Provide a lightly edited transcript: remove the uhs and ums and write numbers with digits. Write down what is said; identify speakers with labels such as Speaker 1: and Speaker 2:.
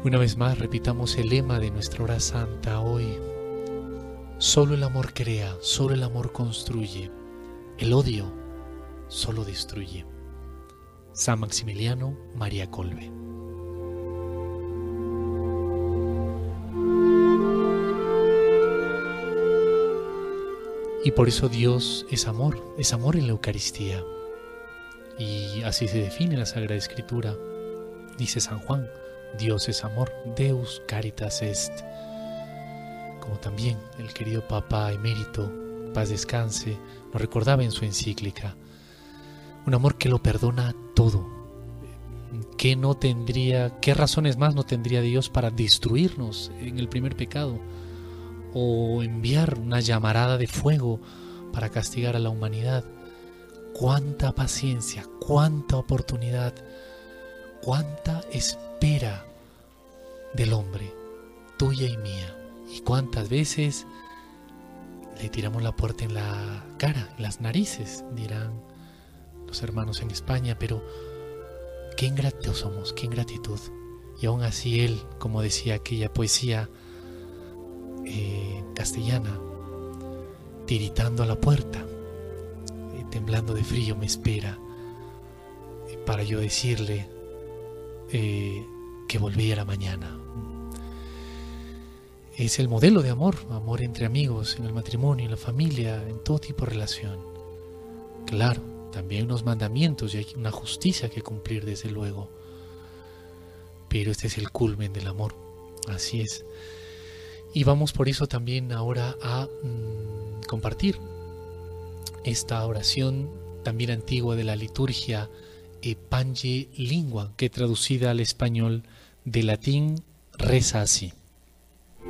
Speaker 1: Una vez más repitamos el lema de nuestra hora santa hoy. Solo el amor crea, solo el amor construye. El odio solo destruye. San Maximiliano María Kolbe. Y por eso Dios es amor en la Eucaristía. Y así se define en la Sagrada Escritura. Dice San Juan, Dios es amor, Deus caritas est. Como también el querido Papa Emérito, paz descanse, nos recordaba en su encíclica. Un amor que lo perdona todo. ¿Qué razones más no tendría Dios para destruirnos en el primer pecado? O enviar una llamarada de fuego para castigar a la humanidad. Cuánta paciencia, cuánta oportunidad, cuánta espera del hombre, tuya y mía. Y cuántas veces le tiramos la puerta en la cara, en las narices, dirán los hermanos en España, pero qué ingratos somos, qué ingratitud. Y aún así él, como decía aquella poesía castellana, tiritando a la puerta, temblando de frío me espera, para yo decirle que volviera mañana. Es el modelo de amor, amor entre amigos, en el matrimonio, en la familia, en todo tipo de relación. Claro, también unos mandamientos y hay una justicia que cumplir desde luego, pero este es el culmen del amor, así es. Y vamos por eso también ahora a compartir esta oración también antigua de la liturgia, Pange Lingua, que traducida al español de latín reza así.